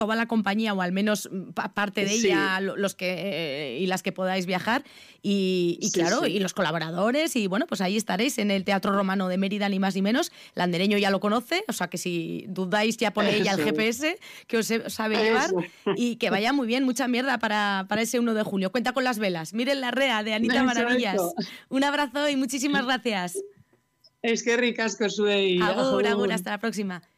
toda la compañía, o al menos parte de ella, los que y las que podáis viajar, y claro, y los colaboradores, y bueno, pues ahí estaréis en el Teatro Romano de Mérida, ni más ni menos. Landereño ya lo conoce, o sea que si dudáis ya pone ella el GPS, que os sabe llevar, y que vaya muy bien, mucha mierda para ese 1 de junio. Cuenta con las velas. Miren la rea de Anita Maravillas. Un abrazo y muchísimas gracias. Es que ricasco, Suey. Agur, hasta la próxima.